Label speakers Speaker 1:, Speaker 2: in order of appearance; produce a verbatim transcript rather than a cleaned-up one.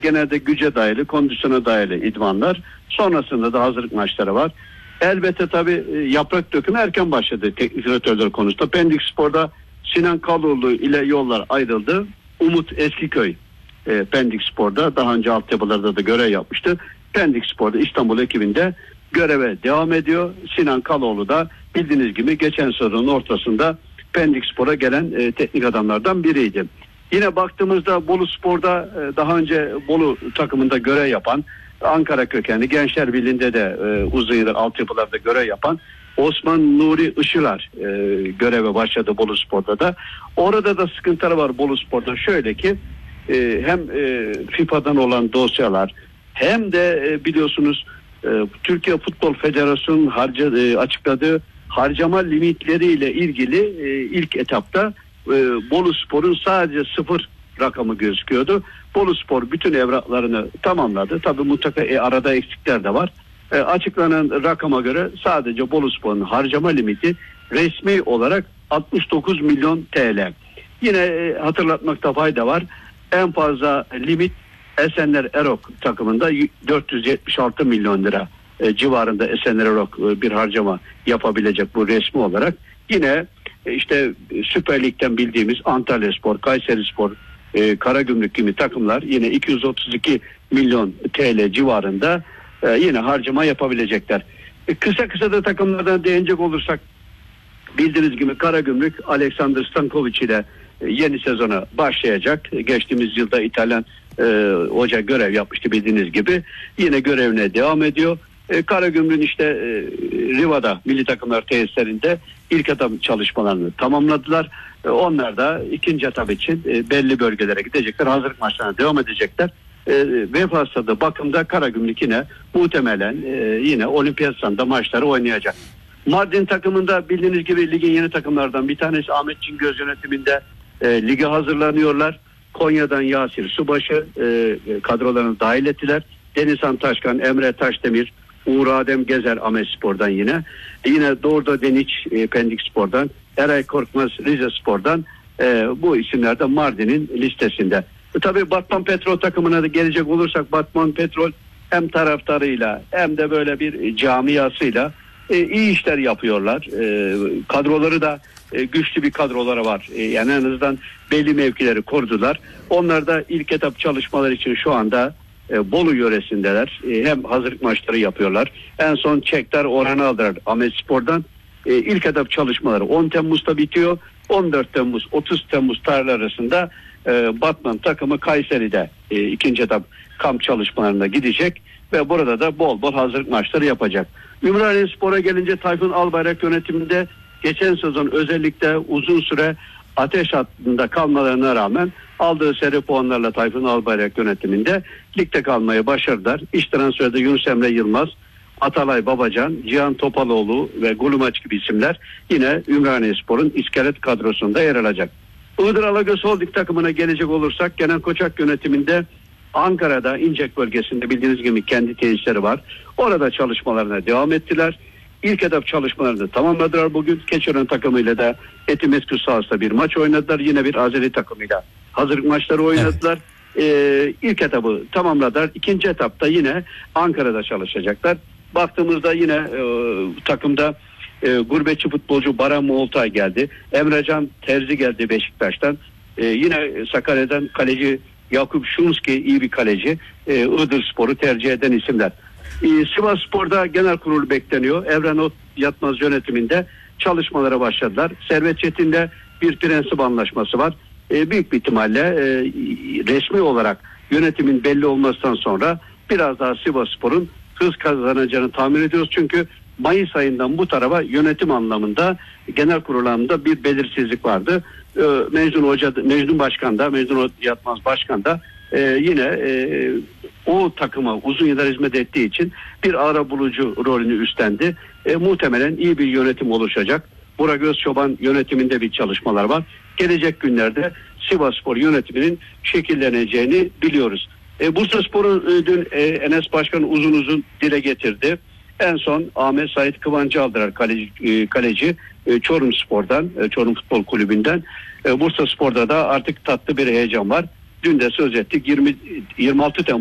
Speaker 1: Genelde güce dayalı, kondisyona dayalı idmanlar. Sonrasında da hazırlık maçları var. Elbette tabii yaprak dökümü erken başladı teknik direktörler konusunda. Pendik Spor'da Sinan Kaloğlu ile yollar ayrıldı. Umut Eskiköy e, Pendik Spor'da daha önce altyapılarda da görev yapmıştı. Pendik Spor'da İstanbul ekibinde göreve devam ediyor. Sinan Kaloğlu da bildiğiniz gibi geçen sezonun ortasında Pendik Spor'a gelen e, teknik adamlardan biriydi. Yine baktığımızda Bolu Spor'da e, daha önce Bolu takımında görev yapan, Ankara kökenli, Gençler Birliği'nde de e, uzun yıllar altyapılarda görev yapan Osman Nuri Işılar e, göreve başladı Bolu Spor'da da. Orada da sıkıntıları var Bolu Spor'da. Şöyle ki e, hem e, FIFA'dan olan dosyalar hem de e, biliyorsunuz e, Türkiye Futbol Federasyonu'nun harca, e, açıkladığı harcama limitleriyle ilgili e, ilk etapta e, Bolu Spor'un sadece sıfır rakamı gözüküyordu. Bolu Spor bütün evraklarını tamamladı. Tabii mutlaka e, arada eksikler de var. E, açıklanan rakama göre sadece Bolu Spor'un harcama limiti resmi olarak altmış dokuz milyon T L. Yine e, hatırlatmakta fayda var. En fazla limit Esenler Erok takımında dört yüz yetmiş altı milyon lira e, civarında Esenler Erok e, bir harcama yapabilecek bu resmi olarak. Yine e, işte Süper Lig'den bildiğimiz Antalyaspor, Kayserispor, e, Karagümrük gibi takımlar yine iki yüz otuz iki milyon T L civarında e, yine harcama yapabilecekler. E, kısa kısa da takımlardan değinecek olursak bildiğiniz gibi Karagümrük Alexander Stankovic ile yeni sezona başlayacak. Geçtiğimiz yılda İtalyan e, hoca görev yapmıştı bildiğiniz gibi. Yine görevine devam ediyor. E, Karagümrük'ün işte e, Riva'da milli takımlar tesislerinde ilk adım çalışmalarını tamamladılar. E, onlar da ikinci etap için e, belli bölgelere gidecekler. Hazırlık maçlarına devam edecekler. E, Vefas'ta bakımda Karagümrük yine muhtemelen e, yine Olimpiyat'ta maçları oynayacak. Mardin takımında bildiğiniz gibi ligin yeni takımlardan bir tanesi Ahmet Cingöz yönetiminde e, lige hazırlanıyorlar. Konya'dan Yasir Subaşı e, kadrolarını dahil ettiler. Denizhan Taşkan, Emre Taşdemir, Uğur Adem Gezer Ahmetspor'dan yine. E, yine Doğru'da Deniç e, Pendik Spor'dan, Eray Korkmaz Rize Spor'dan e, bu isimler de Mardin'in listesinde. E, tabii Batman Petrol takımına da gelecek olursak Batman Petrol hem taraftarıyla hem de böyle bir camiasıyla E, iyi işler yapıyorlar. E, kadroları da e, güçlü bir kadroları var. E, yani en azından belli mevkileri kurdular. Onlar da ilk etap çalışmalar için şu anda e, Bolu yöresindeler. E, hem hazırlık maçları yapıyorlar. En son Çekler oranı aldılar Ahmetspor'dan. E, ilk etap çalışmaları on Temmuz'da bitiyor. on dört Temmuz otuz Temmuz tarihleri arasında e, Batman takımı Kayseri'de e, ikinci etap kamp çalışmalarına gidecek ve burada da bol bol hazırlık maçları yapacak. Ümraniyespor'a gelince Tayfun Albayrak yönetiminde geçen sezon özellikle uzun süre ateş hattında kalmalarına rağmen aldığı seri puanlarla Tayfun Albayrak yönetiminde ligde kalmayı başardılar. İş transferde Yunus Emre Yılmaz, Atalay Babacan, Cihan Topaloğlu ve Gulumaç gibi isimler yine Ümraniyespor'un iskelet kadrosunda yer alacak. Iğdır Alagöz Holding takımına gelecek olursak Kenan Koçak yönetiminde Ankara'da İncek bölgesinde bildiğiniz gibi kendi tesisleri var. Orada çalışmalarına devam ettiler. İlk etap çalışmalarını tamamladılar bugün. Keçiören takımıyla da Etimesgül sahasında bir maç oynadılar. Yine bir Azeri takımıyla hazırlık maçları oynadılar. Evet. Ee, ilk etabı tamamladılar. İkinci etapta yine Ankara'da çalışacaklar. Baktığımızda yine e, takımda e, gurbetçi futbolcu Baran Moğoltay geldi. Emrecan Terzi geldi Beşiktaş'tan. E, yine Sakarya'dan kaleci Yakup Şunski iyi bir kaleci. Ee, Iğdır Spor'u tercih eden isimler. Ee, Sivas Spor'da genel kurul bekleniyor. Evren Ot Yatmaz yönetiminde çalışmalara başladılar. Servet Çetin'de bir prensip anlaşması var. Ee, büyük bir ihtimalle e, resmi olarak yönetimin belli olmasından sonra biraz daha Sivas Spor'un hız kazanacağını tahmin ediyoruz. Çünkü Mayıs ayından bu tarafa yönetim anlamında genel kurul anlamında bir belirsizlik vardı. Ee, Mecnun Hoca, Mecnun Başkan da, Mecnun Yatmaz Başkan da e, yine e, o takıma uzun yıllar hizmet ettiği için bir ara bulucu rolünü üstlendi. E, muhtemelen iyi bir yönetim oluşacak. Burak Özçoban yönetiminde bir çalışmalar var. Gelecek günlerde Sivasspor yönetiminin şekilleneceğini biliyoruz. E, Bursaspor'u e, dün e, Enes Başkan uzun uzun dile getirdi. En son Ahmet Sait Kıvancı aldılar kaleci, e, kaleci e, Çorum Spor'dan, e, Çorum Futbol Kulübü'nden. E, Bursaspor'da da artık tatlı bir heyecan var. Dün de söz ettik yirmi yirmi altı Temmuz